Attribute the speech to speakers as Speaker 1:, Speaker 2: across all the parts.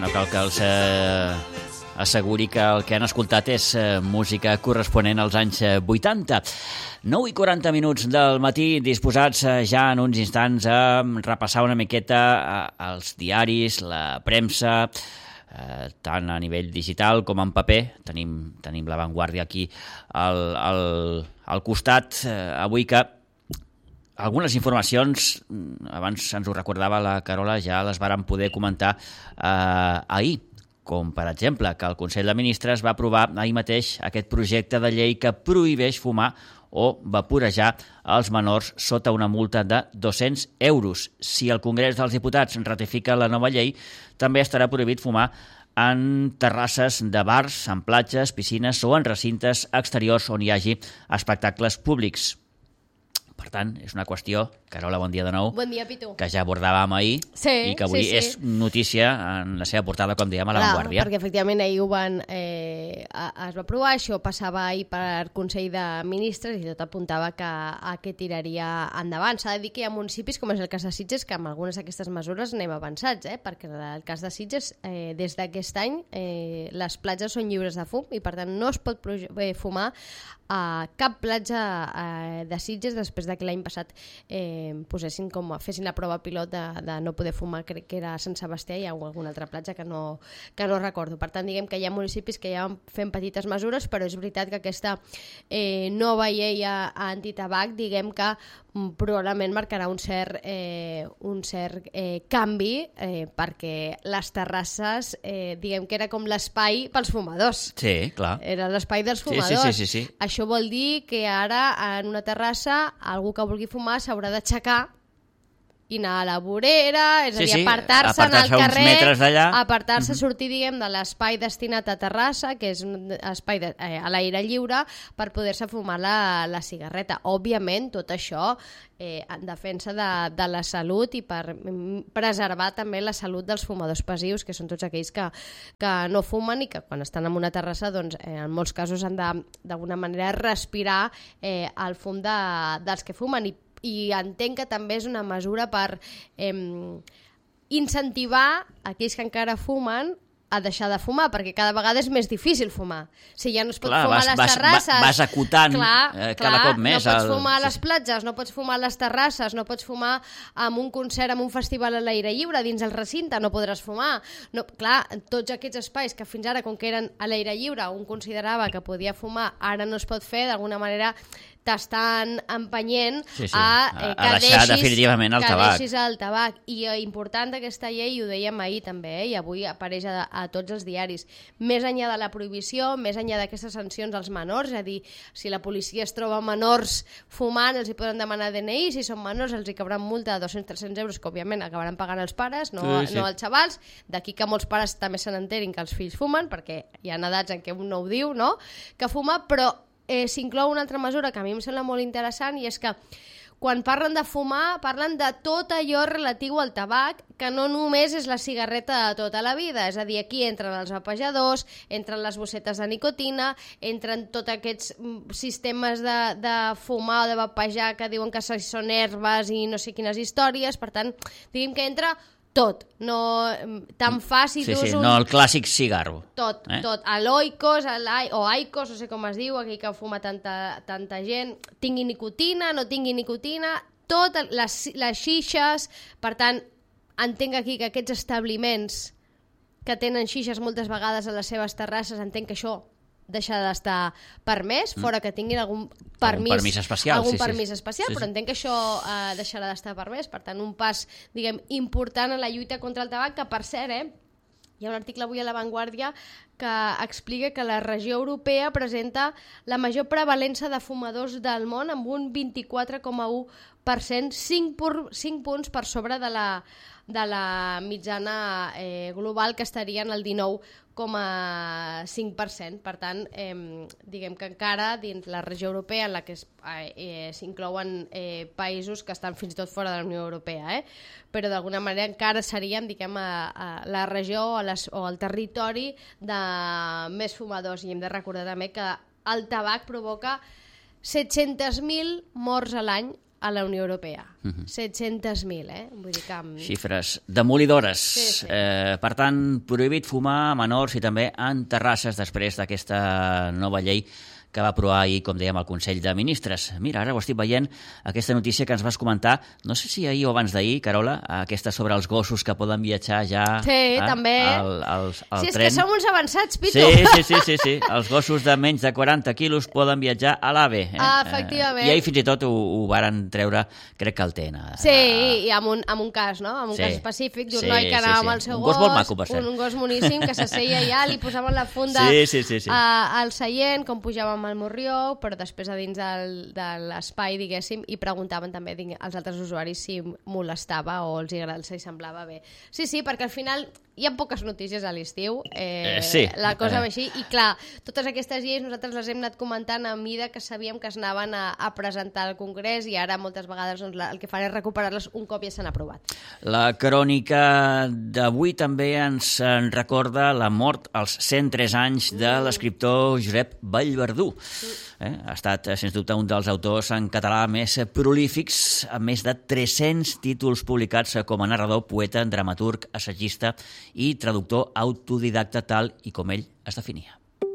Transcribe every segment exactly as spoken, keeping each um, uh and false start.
Speaker 1: No cal que els eh, asseguri que el que han escoltat és eh, música corresponent als anys eh, vuitanta. nou i quaranta minuts del matí, disposats eh, ja en uns instants a repassar una miqueta eh, els diaris, la premsa, eh, tant a nivell digital com en paper. Tenim, tenim La Vanguardia aquí al, al, al costat. Eh, avui que algunes informacions, abans ens ho recordava la Carola, ja les vàrem poder comentar eh, ahir, com per exemple que el Consell de Ministres va aprovar ahir mateix aquest projecte de llei que prohibeix fumar o vaporejar als menors sota una multa de dos-cents euros. Si el Congrés dels Diputats ratifica la nova llei, també estarà prohibit fumar en terrasses de bars, en platges, piscines o en recintes exteriors on hi hagi espectacles públics. Per tant, és una qüestió, Carola, bon dia de nou,
Speaker 2: bon dia, Pitu,
Speaker 1: que ja abordàvem ahir
Speaker 2: sí,
Speaker 1: i que avui
Speaker 2: sí, sí.
Speaker 1: és notícia en la seva portada, com dèiem, a La
Speaker 2: Clar,
Speaker 1: Vanguardia.
Speaker 2: perquè efectivament ahir ho van, eh, es va aprovar, això passava ahir per Consell de Ministres i tot apuntava que, a que tiraria endavant. S'ha de dir que hi ha municipis, com és el cas de Sitges, que amb algunes d'aquestes mesures anem avançats, eh? Perquè en el cas de Sitges, eh, des d'aquest any, eh, les platges són lliures de fum i per tant no es pot eh, fumar a cap platja eh, de Sitges després de que l'any passat eh, posessin com, fessin la prova pilot de, de no poder fumar, crec que era a Sant Sebastià i alguna altra platja que no, que no recordo. Per tant, diguem que hi ha municipis que ja fem petites mesures, però és veritat que aquesta eh, nova llei a, a antitabac, diguem que mm, probablement marcarà un cert, eh, un cert eh, canvi eh, perquè les terrasses, eh, diguem que era com l'espai pels fumadors.
Speaker 1: Sí, clar.
Speaker 2: Era l'espai dels fumadors.
Speaker 1: Sí, sí, sí, sí, sí.
Speaker 2: Això vol dir que ara en una terrassa algú que vulgui fumar s'haurà d'aixecar i anar a la vorera, és
Speaker 1: sí,
Speaker 2: a dir,
Speaker 1: sí,
Speaker 2: apartar-se en el carrer, apartar-se,
Speaker 1: mm-hmm.
Speaker 2: sortir, diguem, de l'espai destinat a terrassa, que és un espai de, eh, a l'aire lliure, per poder-se fumar la, la cigarreta. Òbviament, tot això eh, en defensa de, de la salut i per preservar també la salut dels fumadors passius, que són tots aquells que, que no fumen i que quan estan en una terrassa, doncs, eh, en molts casos han de, d'alguna manera, respirar eh, el fum de, dels que fumen. I i entenc que també és una mesura per eh, incentivar aquells que encara fumen a deixar de fumar, perquè cada vegada és més difícil fumar. Si ja no es pot
Speaker 1: clar,
Speaker 2: fumar
Speaker 1: vas,
Speaker 2: a les
Speaker 1: vas,
Speaker 2: terrasses...
Speaker 1: Vas acotant
Speaker 2: clar,
Speaker 1: eh,
Speaker 2: clar,
Speaker 1: cada cop més.
Speaker 2: No pots
Speaker 1: el...
Speaker 2: fumar a les platges, no pots fumar a les terrasses, no pots fumar en un concert, en un festival a l'aire lliure, dins el recinte, no podràs fumar. No, clar, tots aquests espais que fins ara, com que eren a l'aire lliure, un considerava que podia fumar, ara no es pot fer, d'alguna manera t'estan empenyent
Speaker 1: sí, sí.
Speaker 2: a, eh, que
Speaker 1: a deixar
Speaker 2: deixis,
Speaker 1: definitivament el
Speaker 2: que
Speaker 1: tabac.
Speaker 2: deixis el tabac. I eh, important d'aquesta llei, i ho dèiem ahir també, eh, i avui apareix a, a tots els diaris, més enllà de la prohibició, més enllà d'aquestes sancions als menors, és a dir, si la policia es troba menors fumant, els hi poden demanar D N I, si són menors els hi cabran multa de dos-cents a tres-cents euros, que òbviament acabaran pagant els pares, no, sí, sí. no els xavals, d'aquí que molts pares també se n'enterin que els fills fumen, perquè hi ha edats en què un no ho diu, no?, que fuma, però Eh, s'inclou una altra mesura que a mi em sembla molt interessant i és que quan parlen de fumar parlen de tot allò relatiu al tabac, que no només és la cigarreta de tota la vida, és a dir, aquí entren els vapejadors, entren les bossetes de nicotina, entren tots aquests sistemes de, de fumar o de vapejar que diuen que són herbes i no sé quines històries, per tant, diguem que entra tot, no tan fàcil
Speaker 1: sí,
Speaker 2: d'ús
Speaker 1: sí,
Speaker 2: un...
Speaker 1: no el clàssic cigarro.
Speaker 2: Tot,
Speaker 1: eh?
Speaker 2: tot. A l'oikos, o aicos, no sé com es diu, aquell que fuma tanta, tanta gent, tingui nicotina, no tingui nicotina, tot, les, les xixes, per tant, entenc aquí que aquests establiments que tenen xixes moltes vegades a les seves terrasses, entenc que això deixa d'estar permès, fora que tinguin algun permís,
Speaker 1: algun permís especial,
Speaker 2: algun
Speaker 1: sí,
Speaker 2: permís
Speaker 1: sí.
Speaker 2: especial
Speaker 1: sí,
Speaker 2: però
Speaker 1: sí.
Speaker 2: entenc que això eh, deixarà d'estar permès, per tant un pas, diguem, important en la lluita contra el tabac, que per cert, eh, hi ha un article avui a La Vanguardia que explica que la regió europea presenta la major prevalença de fumadors del món amb un vint-i-quatre coma u per cent, cinc punts per sobre de la, de la mitjana eh, global, que estaria en el dinou coma cinc per cent. Per tant, eh, diguem que encara dins la regió europea en la que eh, s'inclouen eh, països que estan fins i tot fora de la Unió Europea, eh? Però d'alguna manera encara serien, diguem, a, a la regió o, les, o el territori de més fumadors. I hem de recordar també que el tabac provoca set-cents mil morts a l'any a la Unió Europea. Uh-huh. set-cents mil, eh? Vull dir que...
Speaker 1: Xifres demolidores.
Speaker 2: Sí, sí.
Speaker 1: Eh, per tant, prohibit fumar a menors i també en terrasses després d'aquesta nova llei que va aprovar ahir, com dèiem, el Consell de Ministres. Mira, ara ho estic veient, aquesta notícia que ens vas comentar, no sé si ahir o abans d'ahir, Carola, aquesta sobre els gossos que poden viatjar ja...
Speaker 2: Sí,
Speaker 1: eh,
Speaker 2: també.
Speaker 1: Al, al, al
Speaker 2: sí, és
Speaker 1: tren.
Speaker 2: que som uns avançats, Pitu.
Speaker 1: Sí, sí, sí, sí, sí. Els gossos de menys de quaranta quilos poden viatjar a l'AVE. Eh?
Speaker 2: Ah, efectivament.
Speaker 1: I ahir fins i tot ho, ho varen treure, crec que el T N.
Speaker 2: Sí, i amb un, amb un cas, no? Amb un sí. cas específic d'un sí, noi que anava sí, sí. amb el seu
Speaker 1: un
Speaker 2: gos,
Speaker 1: gos molt maco, per cert.
Speaker 2: un, un gos moníssim que s'asseia allà, li posaven la funda
Speaker 1: sí, sí, sí, sí.
Speaker 2: A, al seient, com pujàvem al morrió, però després a dins del, de l'espai, diguéssim, i preguntaven també als altres usuaris si molestava o els, els hi semblava bé. Sí, sí, perquè al final hi ha poques notícies a l'estiu, eh,
Speaker 1: eh, sí.
Speaker 2: la cosa
Speaker 1: eh.
Speaker 2: va així, i clar, totes aquestes lleis nosaltres les hem anat comentant a mida que sabíem que es anaven a, a presentar al Congrés i ara moltes vegades doncs, la, el que fan és recuperar-les un cop ja s'han aprovat.
Speaker 1: La crònica d'avui també ens en recorda la mort als cent tres anys de l'escriptor Josep Vallverdú. Eh? Ha estat, sens dubte, un dels autors en català més prolífics, amb més de tres-cents títols publicats com a narrador, poeta, dramaturg, assagista i traductor autodidacta, tal i com ell es definia.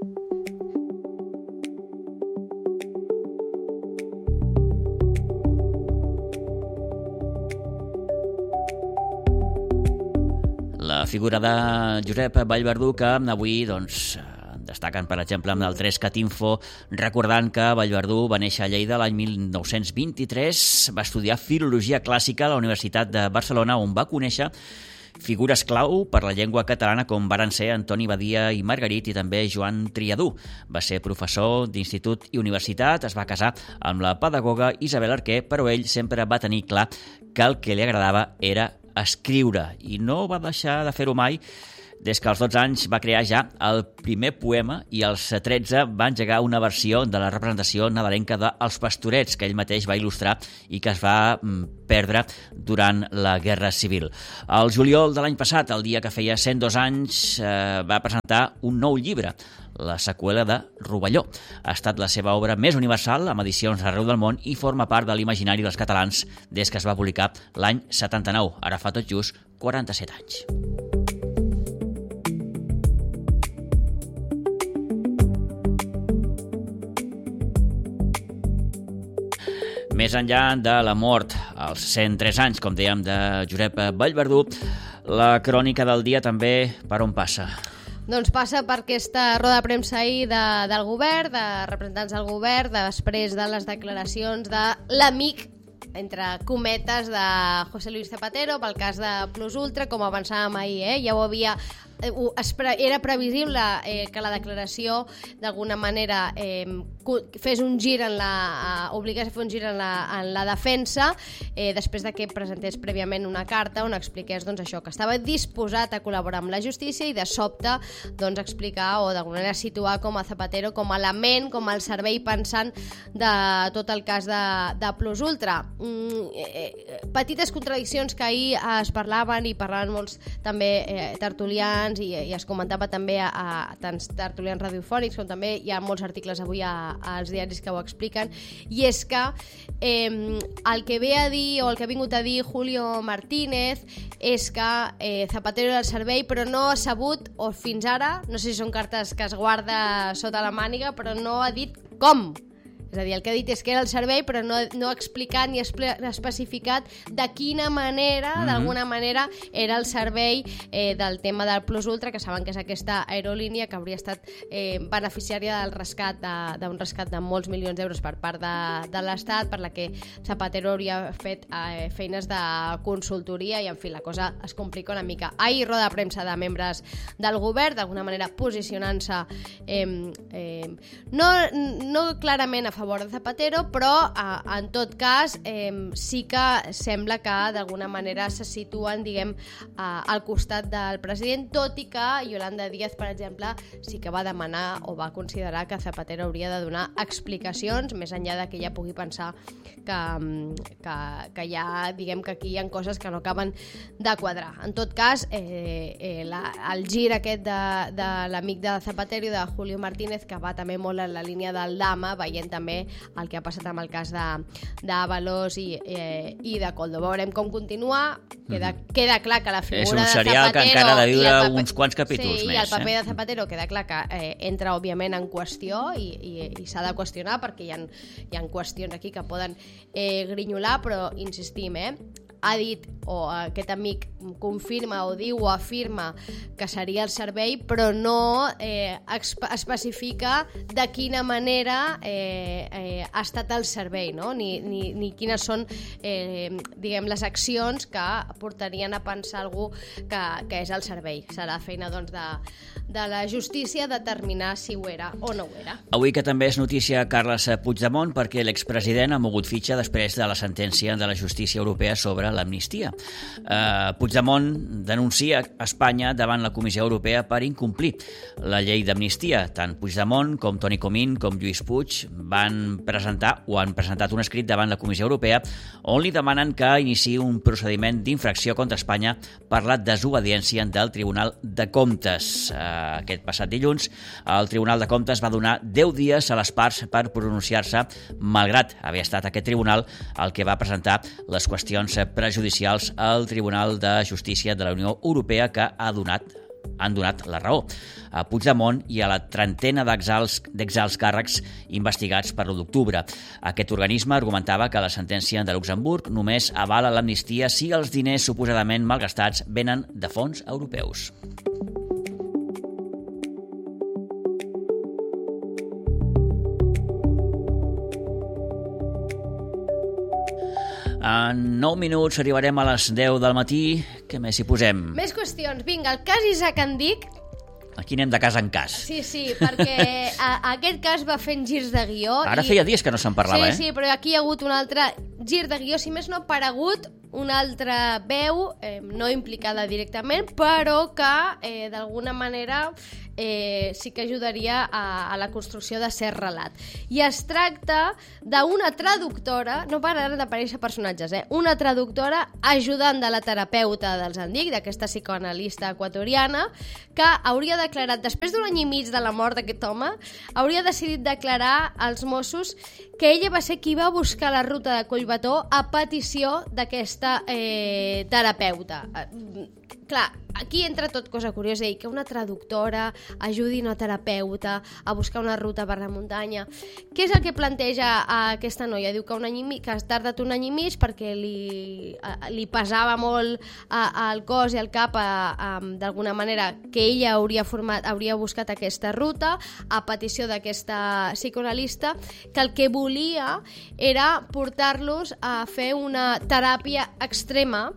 Speaker 1: La figura de Josep Vallverdú, que avui doncs, destaquen, per exemple, amb el Trescatinfo, recordant que Vallverdú va néixer a Lleida l'any mil nou-cents vint-i-tres, va estudiar Filologia Clàssica a la Universitat de Barcelona, on va conèixer figures clau per la llengua catalana com varen ser Antoni Badia i Margarit i també Joan Triadú. Va ser professor d'institut i universitat, es va casar amb la pedagoga Isabel Arquer, però ell sempre va tenir clar que el que li agradava era escriure i no va deixar de fer-ho mai. Des que als dotze anys va crear ja el primer poema i als tretze va engegar una versió de la representació nadalenca de Els Pastorets, que ell mateix va il·lustrar i que es va perdre durant la Guerra Civil. El juliol de l'any passat, el dia que feia cent dos anys, eh, va presentar un nou llibre, la seqüela de Rovelló. Ha estat la seva obra més universal, amb edicions arreu del món, i forma part de l'imaginari dels catalans des que es va publicar l'any setanta-nou, ara fa tot just quaranta-set anys. Més enllà de la mort als cent tres anys, com dèiem, de Josep Vallverdú, la crònica del dia també per on passa?
Speaker 2: Doncs passa per aquesta roda de premsa ahir de, del govern, de representants del govern, després de les declaracions de l'amic, entre cometes, de José Luis Zapatero pel cas de Plus Ultra, com avançàvem ahir, eh? Ja ho havia... Era previsible eh, que la declaració d'alguna manera eh, fes un gir en la, eh, obligés a fer un gir en la, en la defensa eh, després de que presentés prèviament una carta on expliqués doncs, això, que estava disposat a col·laborar amb la justícia i de sobte doncs, explicar o d'alguna manera situar com a Zapatero com a element, com el servei pensant de tot el cas de, de Plus Ultra. Mm, eh, petites contradiccions que ahir es parlaven i parlaven molts també eh, tertulians i, i es comentava també a, a tant tertulians radiofònics com també hi ha molts articles avui a, als diaris que ho expliquen, i és que eh, el que ve a dir o el que ha vingut a dir Julio Martínez és que eh, Zapatero era el servei però no ha sabut, o fins ara, no sé si són cartes que es guarda sota la màniga, però no ha dit com. És a dir, el que ha dit és que era el servei, però no, no ha explicat ni ha especificat de quina manera, mm-hmm. d'alguna manera, era el servei eh, del tema del Plus Ultra, que saben que és aquesta aerolínia que hauria estat eh, beneficiària del rescat, d'un rescat de molts milions d'euros per part de, de l'Estat, per la que Zapatero hauria fet eh, feines de consultoria i, en fi, la cosa es complica una mica. Ahir, roda de premsa de membres del govern, d'alguna manera posicionant-se eh, eh, no, no clarament a favor de Zapatero, però eh, en tot cas eh, sí que sembla que d'alguna manera se situen, diguem, eh, al costat del president, tot i que Yolanda Díaz, per exemple, sí que va demanar o va considerar que Zapatero hauria de donar explicacions, més enllà de que ella pugui pensar que, que, que hi ha, diguem, que aquí hi ha coses que no acaben de quadrar. En tot cas, eh, eh, la, el gir aquest de, de l'amic de Zapatero i de Julio Martínez, que va també molt en la línia del Dama, veient també també el que ha passat amb el cas d'Ábalos i, eh, i de Koldo. Veurem com continua. Queda, mm. queda clar que la figura de Zapatero...
Speaker 1: És un serial que encara ha de viure paper... uns quants capítols
Speaker 2: sí,
Speaker 1: més.
Speaker 2: Sí, i el paper
Speaker 1: eh?
Speaker 2: de Zapatero queda clar que eh, entra, òbviament, en qüestió i, i, i s'ha de qüestionar perquè hi ha, hi ha qüestions aquí que poden eh, grinyolar, però insistim, eh? ha dit, o aquest amic confirma o diu o afirma que seria el servei, però no eh, especifica de quina manera eh, eh, ha estat el servei, no? ni, ni, ni quines són eh, diguem, les accions que portarien a pensar algú que, que és el servei. Serà feina doncs, de, de la justícia determinar si ho era o no ho era.
Speaker 1: Avui que també és notícia Carles Puigdemont perquè l'expresident ha mogut fitxa després de la sentència de la justícia europea sobre l'amnistia. Eh, Puigdemont denuncia Espanya davant la Comissió Europea per incomplir la llei d'amnistia. Tant Puigdemont com Toni Comín com Lluís Puig van presentar o han presentat un escrit davant la Comissió Europea on li demanen que iniciï un procediment d'infracció contra Espanya per la desobediència del Tribunal de Comptes. Eh, aquest passat dilluns, el Tribunal de Comptes va donar deu dies a les parts per pronunciar-se, malgrat haver estat aquest tribunal el que va presentar les qüestions prejudicials al Tribunal de Justícia de la Unió Europea que ha donat han donat la raó a Puigdemont i a la trentena d'exalts càrrecs investigats per l'u d'octubre. Aquest organisme argumentava que la sentència de Luxemburg només avala l'amnistia si els diners suposadament malgastats venen de fons europeus. En nou minuts arribarem a les deu del matí. Què més hi posem?
Speaker 2: Més qüestions. Vinga, el cas Isaac Andic.
Speaker 1: Aquí anem de cas en cas.
Speaker 2: Sí, sí, perquè a, aquest cas va fent girs de guió.
Speaker 1: Ara
Speaker 2: i...
Speaker 1: feia dies que no se'n parlava,
Speaker 2: sí,
Speaker 1: eh?
Speaker 2: Sí, però aquí hi ha hagut un altre gir de guió, si més no, ha aparegut una altra veu, eh, no implicada directament, però que eh, d'alguna manera eh, sí que ajudaria a, a la construcció de cert relat. I es tracta d'una traductora, no paren d'aparèixer personatges, eh? una traductora ajudant de la terapeuta dels Andic, d'aquesta psicoanalista equatoriana, que hauria declarat, després d'un any i mig de la mort d'aquest home, hauria decidit declarar als Mossos que ella va ser qui va buscar la ruta de Collbató a petició d'aquesta eh, terapeuta. Eh, clar, aquí entra tot cosa curiosa, i que una traductora ajudi una terapeuta a buscar una ruta per la muntanya. Què és el que planteja a aquesta noia? Diu que, un any i mig, que ha tardat un any i mig perquè li, a, li pesava molt a, al cos i al cap d'alguna manera que ella hauria, format, hauria buscat aquesta ruta a petició d'aquesta psicoanalista, que el que volia era portar-los a fer una teràpia extrema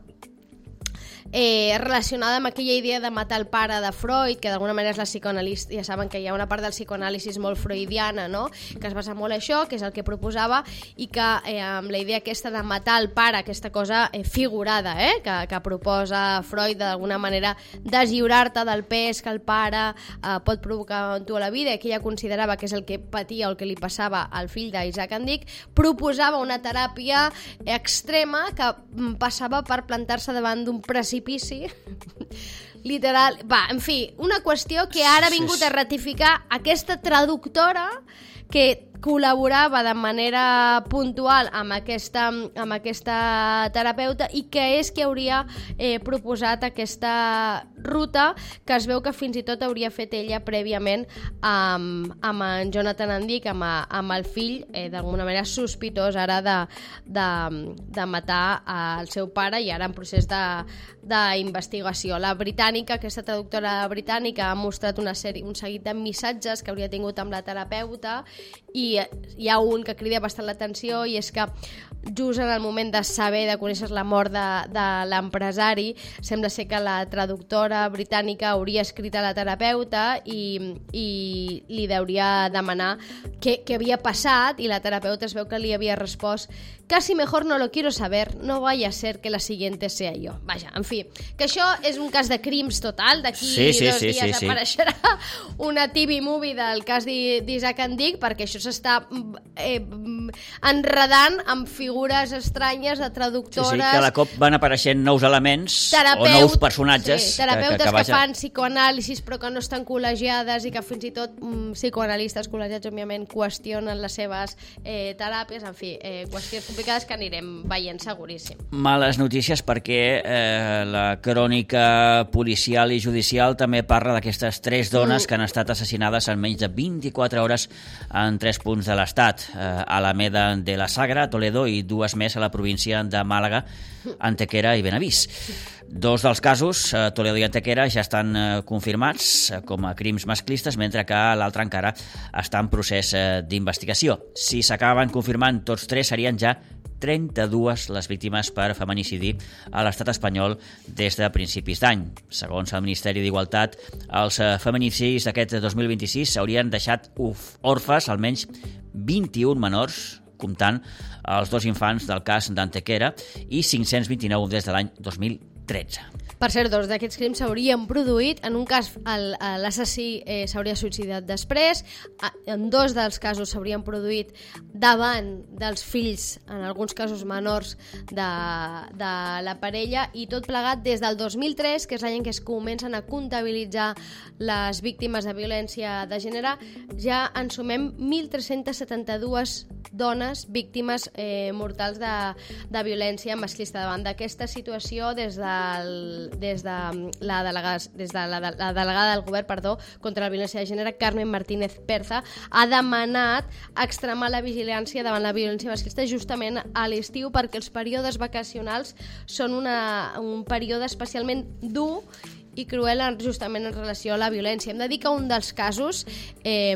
Speaker 2: Eh, relacionada amb aquella idea de matar el pare de Freud, que d'alguna manera és la psicoanalista, ja saben que hi ha una part del psicoanàlisis molt freudiana, no? Que es basa molt en això, que és el que proposava, i que eh, amb la idea aquesta de matar el pare, aquesta cosa eh, figurada eh, que, que proposa Freud, d'alguna manera deslliurar-te del pes que el pare eh, pot provocar en tu a la vida, i que ella considerava que és el que patia o el que li passava al fill d'Isaac Andic, proposava una teràpia extrema que passava per plantar-se davant d'un precipici literal, va, en fi, una qüestió que ara ha vingut a ratificar aquesta traductora que col·laborava de manera puntual amb aquesta, amb aquesta terapeuta i que és que hauria eh, proposat aquesta ruta, que es veu que fins i tot hauria fet ella prèviament amb, amb en Jonathan Andic, amb, amb el fill, eh, d'alguna manera sospitós ara de, de, de matar el seu pare, i ara en procés d'investigació. La britànica, aquesta traductora britànica, ha mostrat una sèrie, un seguit de missatges que hauria tingut amb la terapeuta, i hi ha un que crida bastant l'atenció, i és que just en el moment de saber, de conèixer la mort de, de l'empresari, sembla ser que la traductora britànica hauria escrit a la terapeuta i, i li hauria demanar què, què havia passat, i la terapeuta es veu que li havia respost: casi mejor no lo quiero saber, no vaya a ser que la siguiente sea yo. Vaja, en fi, que això és un cas de crims total, d'aquí
Speaker 1: sí, sí,
Speaker 2: dos
Speaker 1: sí,
Speaker 2: dies
Speaker 1: sí,
Speaker 2: apareixerà sí. una T V movie del cas d'Isaac Andic, perquè això s'està eh, enredant amb figures estranyes de traductores...
Speaker 1: Sí, sí, cada cop van apareixent nous elements
Speaker 2: terapeut,
Speaker 1: o nous personatges...
Speaker 2: Sí, terapeutes que, que, que,
Speaker 1: que
Speaker 2: fan psicoanàlisis però que no estan col·legiades i que fins i tot mm, psicoanalistes col·legiats, òbviament, qüestionen les seves eh, teràpies, en fi, eh, qüestions complicades que anirem veient seguríssim.
Speaker 1: Males notícies perquè eh, la crònica policial i judicial també parla d'aquestes tres dones mm. que han estat assassinades en menys de vint-i-quatre hores en tres punts de l'Estat, eh, a Alameda de la Sagra, a Toledo, i dues més a la província de Màlaga, Antequera i Benavís. Dos dels casos, eh, Toledo i Antequera, ja estan eh, confirmats eh, com a crims masclistes, mentre que l'altre encara està en procés eh, d'investigació. Si s'acaben confirmant tots tres, serien ja trenta-dues les víctimes per feminicidi a l'estat espanyol des de principis d'any. Segons el Ministeri d'Igualtat, els feminicidis d'aquest dos mil vint-i-sis s'haurien deixat orfes almenys vint-i-un menors, comptant els dos infants del cas d'Antequera, i cinc-cents vint-i-nou des de l'any dos mil tretze.
Speaker 2: Per cert, dos d'aquests crims s'haurien produït. En un cas, l'assassí eh, s'hauria suïcidat després. En dos dels casos s'haurien produït davant dels fills, en alguns casos menors, de, de la parella, i tot plegat des del dos mil tres, que és l'any en què es comencen a comptabilitzar les víctimes de violència de gènere, ja en sumem mil tres-cents setanta-dues dones víctimes eh, mortals de, de violència masclista. Davant d'aquesta situació, des del des de la delegada, des de la, la delegada del govern, perdó, contra la violència de gènere, Carmen Martínez Perza, ha demanat extremar la vigilància davant la violència masclista justament a l'estiu, perquè els períodes vacacionals són una, un període especialment dur i cruel justament en relació a la violència. Hem de dir que un dels casos eh,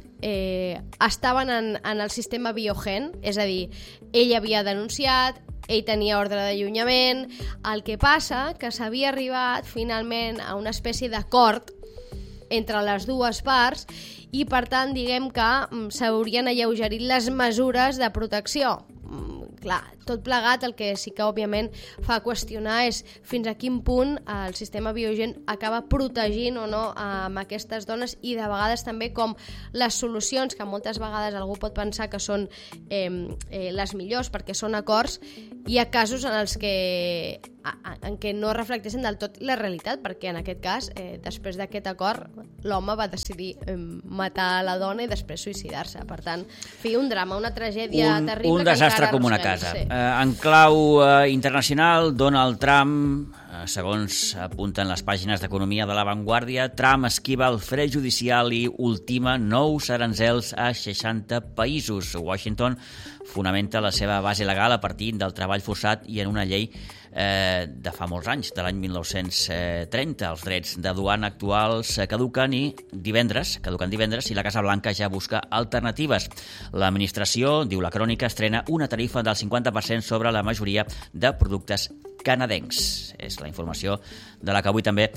Speaker 2: eh, estaven en, en el sistema Biogen, és a dir, ell havia denunciat, ell tenia ordre d'allunyament. El que passa que s'havia arribat finalment a una espècie d'acord entre les dues parts i, per tant, diguem que s'haurien alleugerit les mesures de protecció. Clar, tot plegat, el que sí que òbviament fa qüestionar és fins a quin punt el sistema Biogen acaba protegint o no amb aquestes dones, i de vegades també com les solucions, que moltes vegades algú pot pensar que són eh, eh, les millors perquè són acords, hi ha casos en els que en què no reflecteixen del tot la realitat, perquè en aquest cas, eh, després d'aquest acord, l'home va decidir eh, matar la dona i després suïcidar-se. Per tant, fi, un drama, una tragèdia
Speaker 1: un,
Speaker 2: terrible.
Speaker 1: Un desastre com una casa. Sí. Eh, en clau eh, internacional, Donald Trump, eh, segons apunten les pàgines d'economia de La Vanguardia, Trump esquiva el fre judicial i ultima nous aranzels a seixanta països. Washington fonamenta la seva base legal a partir del treball forçat i en una llei eh, de fa molts anys, de l'any mil nou-cents trenta. Els drets de duana actuals caduquen i divendres, caduquen divendres i la Casa Blanca ja busca alternatives. L'administració, diu la crònica, estrena una tarifa del cinquanta per cent sobre la majoria de productes canadencs. És la informació de la que avui també,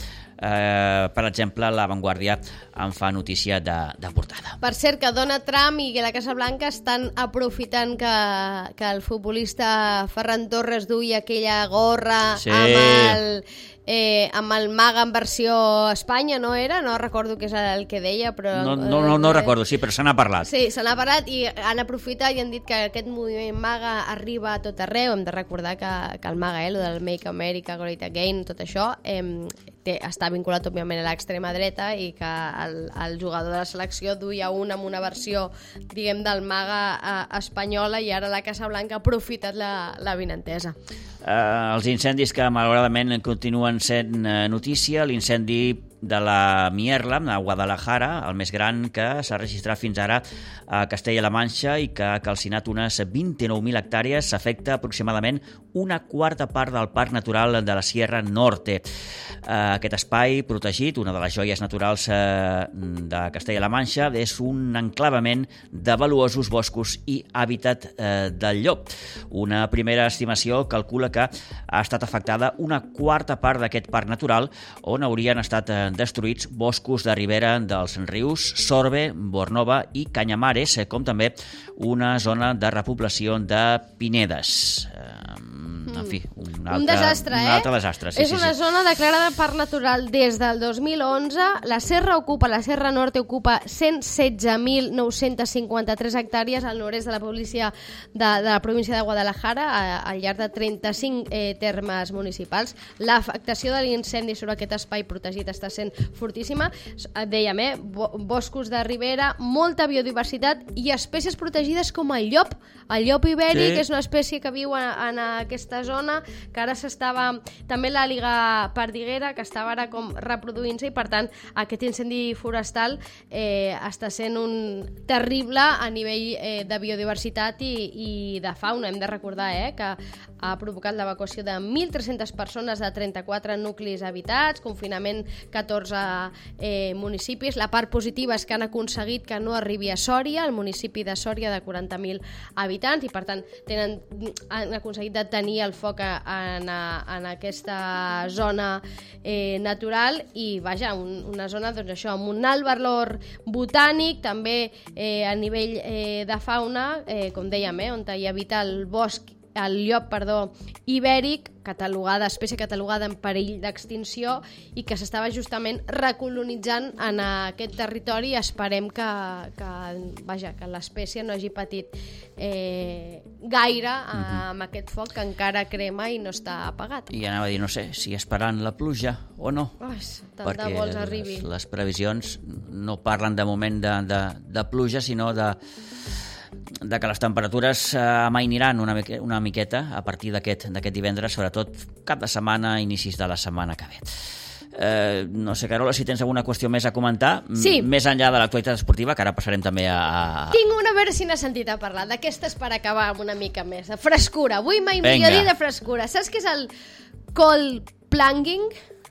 Speaker 1: eh, per exemple, La Vanguardia en fa notícia de, de portada.
Speaker 2: Per cert, que Donald Trump i la Casa Blanca estan aprofitant que, que el futbolista Ferran Torres duia aquella gorra
Speaker 1: sí.
Speaker 2: amb el... Eh, amb el MAGA en versió Espanya, no era? No recordo què és el que deia, però...
Speaker 1: No, no, no, no
Speaker 2: eh,
Speaker 1: recordo, sí, però se n'ha parlat.
Speaker 2: Sí, se n'ha parlat i han aprofitat i han dit que aquest moviment MAGA arriba a tot arreu. Hem de recordar que, que el MAGA, eh, el del Make America Great Again, tot això, eh, té, està vinculat, òbviament, a l'extrema dreta, i que el, el jugador de la selecció duia un amb una versió, diguem, del MAGA eh, espanyola, i ara la Casa Blanca ha aprofitat la, la vinentesa.
Speaker 1: Uh, els incendis que malauradament continuen sent uh, notícia, l'incendi de la Mierla, a Guadalajara, el més gran que s'ha registrat fins ara a Castella-La Manxa i que ha calcinat unes vint-i-nou mil hectàrees, afecta aproximadament una quarta part del Parc Natural de la Sierra Norte. Aquest espai protegit, una de les joies naturals de Castella-La Manxa, és un enclavament de valuosos boscos i hàbitat del llop. Una primera estimació calcula que ha estat afectada una quarta part d'aquest parc natural, on haurien estat destruïts boscos de ribera dels rius Sorbe, Bornova i Canyamares, com també una zona de repoblació de pinedes. En fi, un altre,
Speaker 2: un desastre,
Speaker 1: un
Speaker 2: eh?
Speaker 1: altre desastre. Sí,
Speaker 2: és
Speaker 1: sí,
Speaker 2: una
Speaker 1: sí.
Speaker 2: zona declarada parc natural des del dos mil onze. La Serra ocupa, la Serra Norte ocupa cent setze mil nou-cents cinquanta-tres hectàrees al nord-est de la província de, de la província de Guadalajara, a, al llarg de trenta-cinc eh, termes municipals. L'afectació de l'incendi sobre aquest espai protegit està sent fortíssima. Dèiem, eh? Bo, boscos de ribera, molta biodiversitat i espècies protegides com el llop. El llop ibèric, sí, és una espècie que viu en, en aquesta zona, que ara s'estava... També l'àliga perdiguera, que estava ara com reproduint-se, i per tant aquest incendi forestal eh, està sent un terrible a nivell eh, de biodiversitat i, i de fauna. Hem de recordar eh, que ha provocat l'evacuació de mil tres-centes persones de trenta-quatre nuclis habitats, confinament catorze eh, municipis. La part positiva és que han aconseguit que no arribi a Sòria, el municipi de Sòria de quaranta mil habitants, i per tant tenen, han aconseguit detenir el foc en, en aquesta zona eh, natural i vaja, un, una zona doncs això, amb un alt valor botànic, també eh, a nivell eh, de fauna, eh, com dèiem, eh, on hi habita el bosc el llop, perdó, ibèric, catalogada, espècie catalogada en perill d'extinció i que s'estava justament recolonitzant en aquest territori. Esperem que, que, vaja, que l'espècie no hagi patit eh, gaire eh, amb aquest foc que encara crema i no està apagat.
Speaker 1: I anava a dir, no sé, si esperant la pluja o no.
Speaker 2: Oh, tant de vols arribi.
Speaker 1: Les, les previsions no parlen de moment de, de, de pluja, sinó de de que les temperatures eh, amainiran una, una miqueta a partir d'aquest divendres, sobretot cap de setmana, inicis de la setmana que ve. Eh, no sé, Carola, si tens alguna qüestió més a comentar,
Speaker 2: sí,
Speaker 1: més enllà de l'actualitat esportiva, que ara passarem també a... a...
Speaker 2: Tinc una, a veure si n'has sentit a parlar, d'aquestes per acabar amb una mica més, de frescura. Avui mai millor dir de frescura. Saps què és el cold plunging?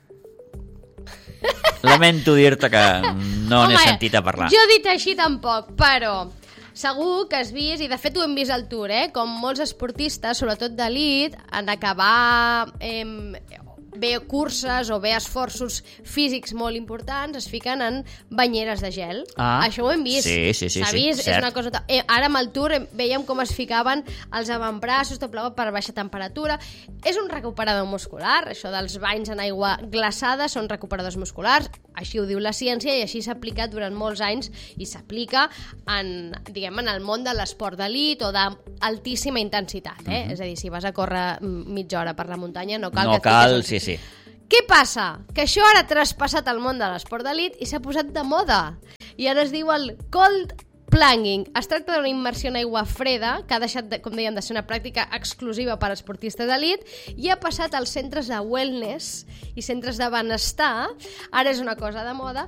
Speaker 1: Lamento dir-te que no n'he sentit a parlar.
Speaker 2: Jo he dit així tampoc, però... Segur que has vist, i de fet ho hem vist al Tour, eh? Com molts esportistes, sobretot d'elit, en acabar eh, bé curses o bé esforços físics molt importants, es fiquen en banyeres de gel. Ah, això ho hem vist.
Speaker 1: Sí, sí, sí.
Speaker 2: S'ha vist,
Speaker 1: sí,
Speaker 2: és una cosa... Eh, ara amb el Tour veiem com es ficaven els avantbraços, tot plegat per baixa temperatura. És un recuperador muscular, això dels banys en aigua glaçada són recuperadors musculars, així ho diu la ciència i així s'ha aplicat durant molts anys i s'aplica en, diguem, en el món de l'esport d'elit o d'altíssima intensitat, eh? Mm-hmm. És a dir, si vas a córrer mitja hora per la muntanya no cal
Speaker 1: no
Speaker 2: que
Speaker 1: cal, sí, sí.
Speaker 2: Què passa? Que això ara ha traspassat al món de l'esport d'elit i s'ha posat de moda. I ara es diu el cold plunging. Es tracta d'una immersió en aigua freda que ha deixat, de, com dèiem, de ser una pràctica exclusiva per a esportistes d'elit i ha passat als centres de wellness i centres de benestar. Ara és una cosa de moda